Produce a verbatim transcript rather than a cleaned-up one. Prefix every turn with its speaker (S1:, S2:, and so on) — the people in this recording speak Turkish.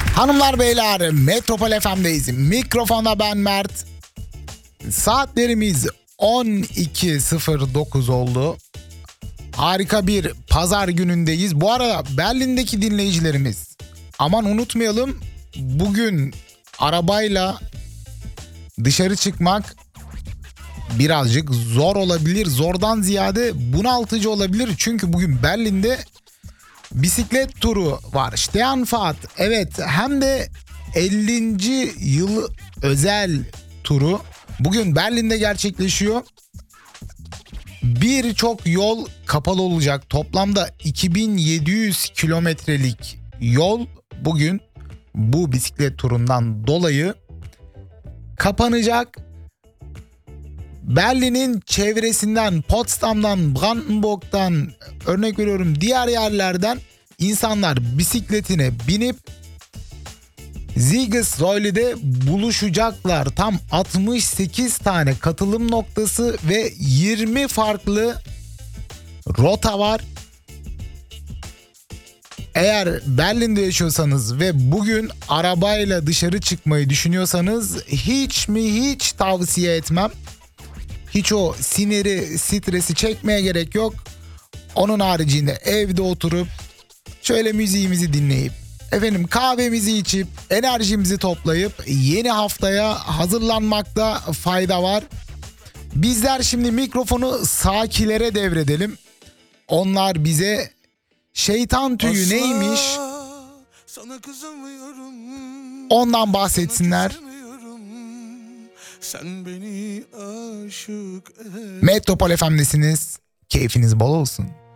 S1: Hanımlar beyler, Metropol F M'deyiz. Mikrofonda ben Mert. Saatlerimiz on iki sıfır dokuz oldu. Harika bir pazar günündeyiz. Bu arada Berlin'deki dinleyicilerimiz, aman unutmayalım, bugün arabayla dışarı çıkmak birazcık zor olabilir. Zordan ziyade bunaltıcı olabilir. Çünkü bugün Berlin'de bisiklet turu var. Sternfahrt. Evet, hem de ellinci yıl özel turu bugün Berlin'de gerçekleşiyor. Birçok yol kapalı olacak. Toplamda iki bin yedi yüz kilometrelik yol bugün bu bisiklet turundan dolayı kapanacak. Berlin'in çevresinden, Potsdam'dan, Brandenburg'dan, örnek veriyorum diğer yerlerden insanlar bisikletine binip Siegessäule'de buluşacaklar. Tam altmış sekiz tane katılım noktası ve yirmi farklı rota var. Eğer Berlin'de yaşıyorsanız ve bugün arabayla dışarı çıkmayı düşünüyorsanız hiç mi hiç tavsiye etmem. Hiç o siniri, stresi çekmeye gerek yok. Onun haricinde evde oturup şöyle müziğimizi dinleyip, efendim kahvemizi içip, enerjimizi toplayıp yeni haftaya hazırlanmakta fayda var. Bizler şimdi mikrofonu sakilere devredelim. Onlar bize şeytan tüyü asla neymiş ondan bahsetsinler. Sen beni aşık et. Metropol F M'desiniz. Keyfiniz bol olsun.